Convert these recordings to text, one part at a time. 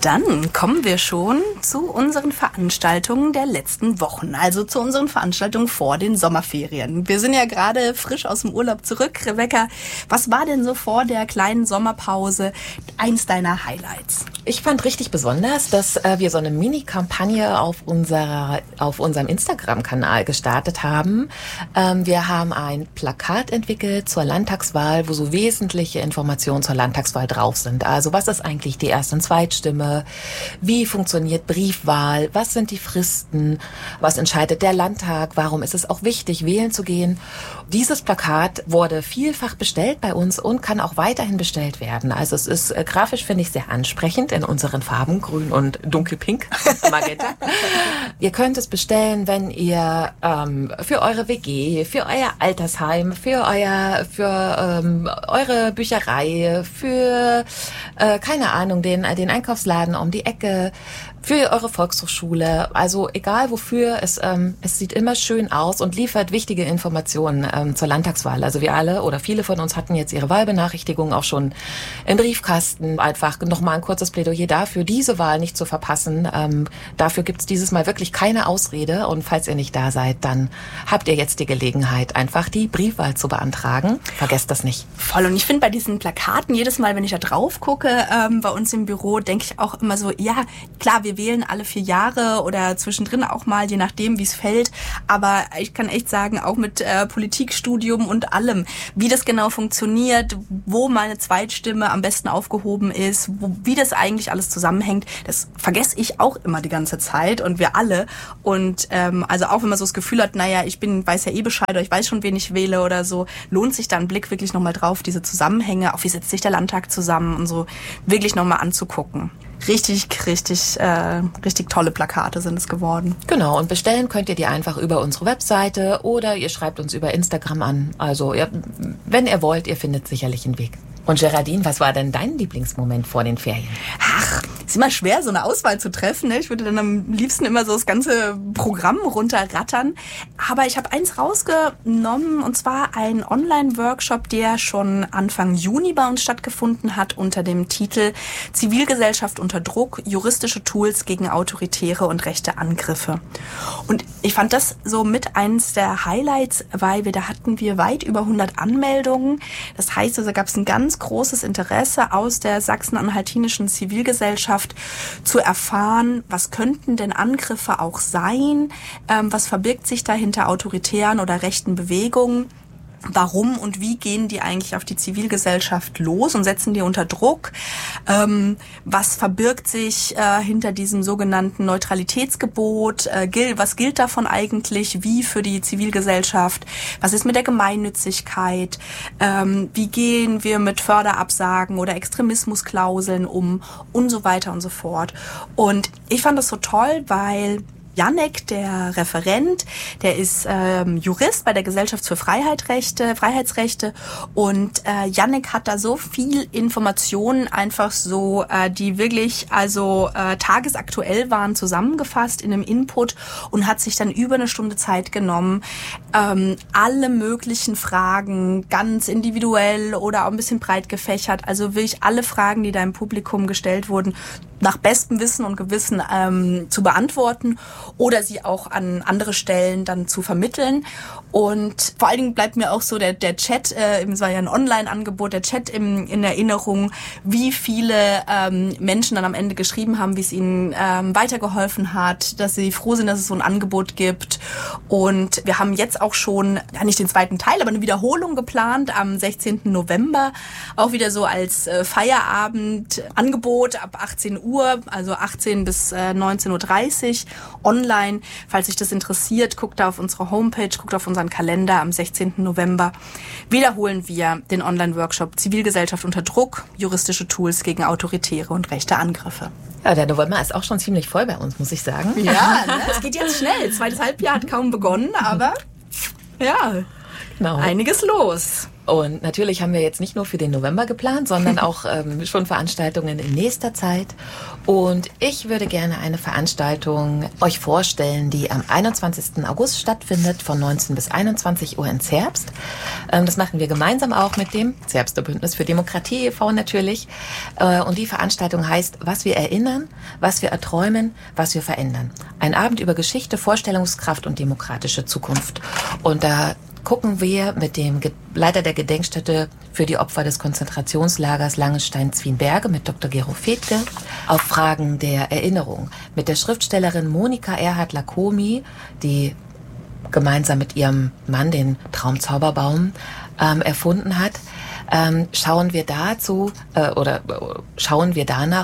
Dann kommen wir schon zu unseren Veranstaltungen der letzten Wochen, also zu unseren Veranstaltungen vor den Sommerferien. Wir sind ja gerade frisch aus dem Urlaub zurück. Rebecca, was war denn so vor der kleinen Sommerpause eins deiner Highlights? Ich fand richtig besonders, dass wir so eine Mini-Kampagne auf unserem Instagram-Kanal gestartet haben. Wir haben ein Plakat entwickelt zur Landtagswahl, wo so wesentliche Informationen zur Landtagswahl drauf sind. Also was ist eigentlich die Erst- und Zweitstimme? Wie funktioniert Briefwahl? Was sind die Fristen? Was entscheidet der Landtag? Warum ist es auch wichtig, wählen zu gehen? Dieses Plakat wurde vielfach bestellt bei uns und kann auch weiterhin bestellt werden. Also es ist grafisch, finde ich, sehr ansprechend in unseren Farben, grün und dunkelpink, Magenta. Ihr könnt es bestellen, wenn ihr für eure WG, für euer Altersheim, für eure Bücherei, für, keine Ahnung, den Einkaufsladen um die Ecke, für eure Volkshochschule, also egal wofür, es sieht immer schön aus und liefert wichtige Informationen zur Landtagswahl. Also wir alle oder viele von uns hatten jetzt ihre Wahlbenachrichtigung auch schon im Briefkasten. Einfach nochmal ein kurzes Plädoyer dafür, diese Wahl nicht zu verpassen. Dafür gibt's dieses Mal wirklich keine Ausrede und falls ihr nicht da seid, dann habt ihr jetzt die Gelegenheit, einfach die Briefwahl zu beantragen. Vergesst das nicht. Voll, und ich finde bei diesen Plakaten, jedes Mal, wenn ich da drauf gucke, bei uns im Büro, denke ich auch immer so, ja, klar, wir wählen alle 4 Jahre oder zwischendrin auch mal, je nachdem, wie es fällt. Aber ich kann echt sagen, auch mit Politikstudium und allem, wie das genau funktioniert, wo meine Zweitstimme am besten aufgehoben ist, wie das eigentlich alles zusammenhängt, das vergesse ich auch immer die ganze Zeit und wir alle. Und also auch wenn man so das Gefühl hat, naja, weiß ja eh Bescheid oder ich weiß schon, wen ich wähle oder so, lohnt sich da ein Blick wirklich nochmal drauf, diese Zusammenhänge, auch wie setzt sich der Landtag zusammen und so wirklich nochmal anzugucken. Richtig tolle Plakate sind es geworden. Genau, und bestellen könnt ihr die einfach über unsere Webseite oder ihr schreibt uns über Instagram an. Also wenn ihr wollt, ihr findet sicherlich einen Weg. Und Geraldine, was war denn dein Lieblingsmoment vor den Ferien? Ach, ist immer schwer, so eine Auswahl zu treffen. Ne? Ich würde dann am liebsten immer so das ganze Programm runterrattern. Aber ich habe eins rausgenommen, und zwar ein Online-Workshop, der schon Anfang Juni bei uns stattgefunden hat, unter dem Titel Zivilgesellschaft unter Druck, juristische Tools gegen autoritäre und rechte Angriffe. Und ich fand das so mit eins der Highlights, weil da hatten wir weit über 100 Anmeldungen. Das heißt, also gab es ein ganz großes Interesse aus der sachsen-anhaltinischen Zivilgesellschaft zu erfahren, was könnten denn Angriffe auch sein, was verbirgt sich da hinter autoritären oder rechten Bewegungen. Warum und wie gehen die eigentlich auf die Zivilgesellschaft los und setzen die unter Druck? Was verbirgt sich hinter diesem sogenannten Neutralitätsgebot? Was gilt davon eigentlich? Wie für die Zivilgesellschaft? Was ist mit der Gemeinnützigkeit? Wie gehen wir mit Förderabsagen oder Extremismusklauseln um? Und so weiter und so fort. Und ich fand das so toll, weil Jannek, der Referent, der ist Jurist bei der Gesellschaft für Freiheitsrechte und Jannek hat da so viel Informationen einfach so, die wirklich also tagesaktuell waren, zusammengefasst in einem Input und hat sich dann über eine Stunde Zeit genommen, alle möglichen Fragen ganz individuell oder auch ein bisschen breit gefächert, also wirklich alle Fragen, die da im Publikum gestellt wurden, nach bestem Wissen und Gewissen zu beantworten oder sie auch an andere Stellen dann zu vermitteln. Und vor allen Dingen bleibt mir auch so der Chat, es war ja ein Online-Angebot, der Chat in Erinnerung, wie viele Menschen dann am Ende geschrieben haben, wie es ihnen weitergeholfen hat, dass sie froh sind, dass es so ein Angebot gibt. Und wir haben jetzt auch schon, ja nicht den zweiten Teil, aber eine Wiederholung geplant am 16. November, auch wieder so als Feierabend-Angebot ab 18 Uhr, also 18 bis 19.30 Uhr online. Falls sich das interessiert, guckt da auf unsere Homepage, guckt auf unseren Kalender. Am 16. November wiederholen wir den Online-Workshop Zivilgesellschaft unter Druck, juristische Tools gegen autoritäre und rechte Angriffe. Ja, der November ist auch schon ziemlich voll bei uns, muss ich sagen. Ja, ne? Es geht jetzt schnell. Zweites Halbjahr hat kaum begonnen, aber ja. Genau. Einiges los. Und natürlich haben wir jetzt nicht nur für den November geplant, sondern auch schon Veranstaltungen in nächster Zeit. Und ich würde gerne eine Veranstaltung euch vorstellen, die am 21. August stattfindet, von 19 bis 21 Uhr in Zerbst. Das machen wir gemeinsam auch mit dem Zerbster Bündnis für Demokratie e.V. natürlich. Und die Veranstaltung heißt, was wir erinnern, was wir erträumen, was wir verändern. Ein Abend über Geschichte, Vorstellungskraft und demokratische Zukunft. Und da gucken wir mit dem Leiter der Gedenkstätte für die Opfer des Konzentrationslagers Langenstein-Zwienberge, mit Dr. Gero Fedke, auf Fragen der Erinnerung. Mit der Schriftstellerin Monika Erhardt-Lacomi, die gemeinsam mit ihrem Mann den Traumzauberbaum erfunden hat, schauen wir danach,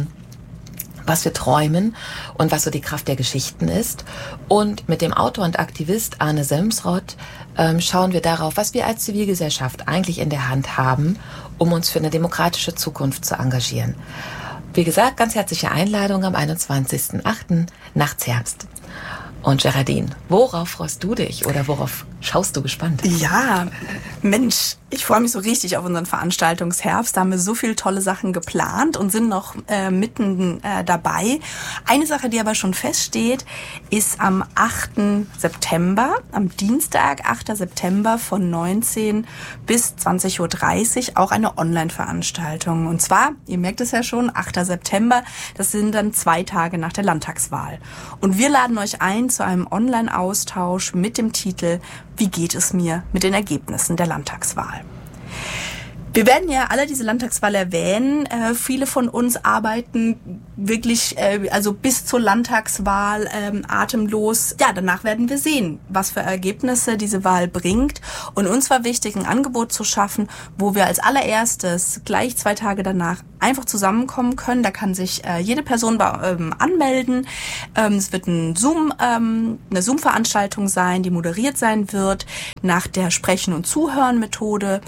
was wir träumen und was so die Kraft der Geschichten ist. Und mit dem Autor und Aktivist Arne Selmsrott schauen wir darauf, was wir als Zivilgesellschaft eigentlich in der Hand haben, um uns für eine demokratische Zukunft zu engagieren. Wie gesagt, ganz herzliche Einladung am 21.08. nach Zerbst. Und Geraldine, worauf freust du dich oder worauf schaust du gespannt? Ja, Mensch, ich freue mich so richtig auf unseren Veranstaltungsherbst. Da haben wir so viele tolle Sachen geplant und sind noch mitten dabei. Eine Sache, die aber schon feststeht, ist am 8. September, am Dienstag, 8. September von 19 bis 20.30 Uhr auch eine Online-Veranstaltung. Und zwar, ihr merkt es ja schon, 8. September, das sind dann 2 Tage nach der Landtagswahl. Und wir laden euch ein zu einem Online-Austausch mit dem Titel Wie geht es mir mit den Ergebnissen der Landtagswahl? Wir werden ja alle diese Landtagswahl erwähnen. Viele von uns arbeiten wirklich also bis zur Landtagswahl atemlos. Ja, danach werden wir sehen, was für Ergebnisse diese Wahl bringt. Und uns war wichtig, ein Angebot zu schaffen, wo wir als allererstes gleich 2 Tage danach einfach zusammenkommen können. Da kann sich jede Person anmelden. Es wird eine Zoom-Veranstaltung sein, die moderiert sein wird nach der Sprechen- und Zuhören-Methode.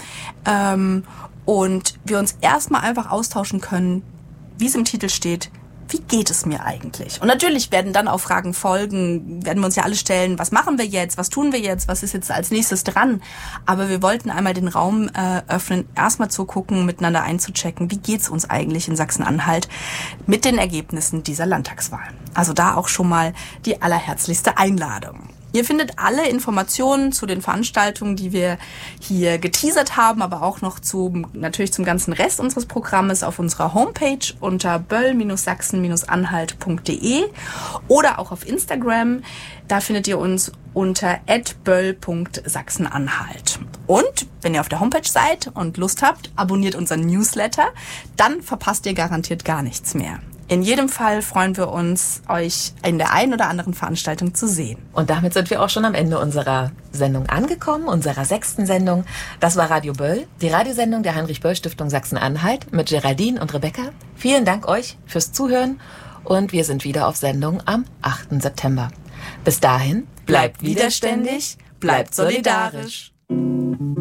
Und wir uns erstmal einfach austauschen können, wie es im Titel steht, wie geht es mir eigentlich? Und natürlich werden dann auch Fragen folgen, werden wir uns ja alle stellen, was machen wir jetzt, was tun wir jetzt, was ist jetzt als nächstes dran? Aber wir wollten einmal den Raum öffnen, erstmal zu gucken, miteinander einzuchecken, wie geht's uns eigentlich in Sachsen-Anhalt mit den Ergebnissen dieser Landtagswahl. Also da auch schon mal die allerherzlichste Einladung. Ihr findet alle Informationen zu den Veranstaltungen, die wir hier geteasert haben, aber auch noch natürlich zum ganzen Rest unseres Programmes auf unserer Homepage unter böll-sachsen-anhalt.de oder auch auf Instagram. Da findet ihr uns unter @böll.sachsenanhalt. Und wenn ihr auf der Homepage seid und Lust habt, abonniert unseren Newsletter, dann verpasst ihr garantiert gar nichts mehr. In jedem Fall freuen wir uns, euch in der einen oder anderen Veranstaltung zu sehen. Und damit sind wir auch schon am Ende unserer Sendung angekommen, unserer 6. Sendung. Das war Radio Böll, die Radiosendung der Heinrich-Böll-Stiftung Sachsen-Anhalt mit Geraldine und Rebecca. Vielen Dank euch fürs Zuhören und wir sind wieder auf Sendung am 8. September. Bis dahin, bleibt widerständig, bleibt solidarisch.